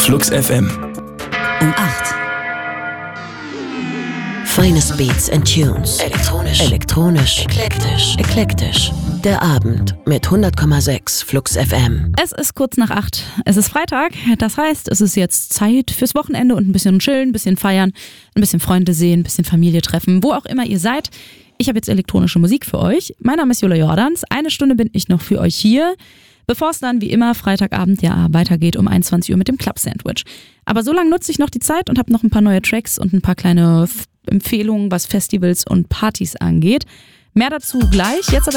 Flux FM. Um 8. Finest Beats and Tunes. Elektronisch. Eklektisch. Der Abend mit 100,6 Flux FM. Es ist kurz nach 8. Es ist Freitag. Das heißt, es ist jetzt Zeit fürs Wochenende und ein bisschen chillen, ein bisschen feiern, ein bisschen Freunde sehen, ein bisschen Familie treffen, wo auch immer ihr seid. Ich habe jetzt elektronische Musik für euch. Mein Name ist Jule Jordans. 1 Stunde bin ich noch für euch hier, bevor es dann wie immer Freitagabend weitergeht um 21 Uhr mit dem Club Sandwich. Aber so lange nutze ich noch die Zeit und habe noch ein paar neue Tracks und ein paar kleine Empfehlungen, was Festivals und Partys angeht. Mehr dazu gleich. Jetzt aber